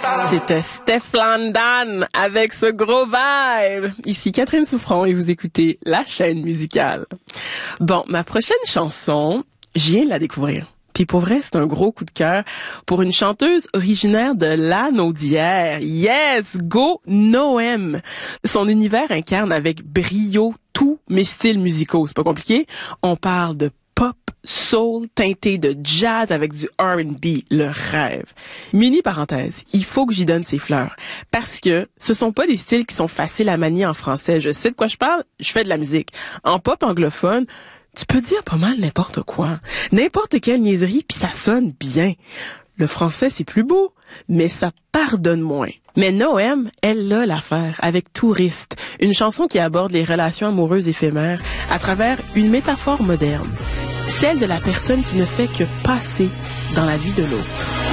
C'était Stefflon Don avec ce gros vibe. Ici Catherine Souffron et vous écoutez La Chaîne Musicale. Bon, ma prochaine chanson, je viens de la découvrir. Puis pour vrai, c'est un gros coup de cœur pour une chanteuse originaire de Lanaudière. Yes, go Noem. Son univers incarne avec brio tous mes styles musicaux. C'est pas compliqué. On parle de pop, soul, teinté de jazz avec du R&B, le rêve. Mini parenthèse, il faut que j'y donne ses fleurs. Parce que ce sont pas des styles qui sont faciles à manier en français. Je sais de quoi je parle, je fais de la musique. En pop anglophone, tu peux dire pas mal n'importe quoi. N'importe quelle niaiserie, puis ça sonne bien. Le français, c'est plus beau, mais ça pardonne moins. Mais Noem, elle a l'affaire avec Touriste, une chanson qui aborde les relations amoureuses éphémères à travers une métaphore moderne, celle de la personne qui ne fait que passer dans la vie de l'autre.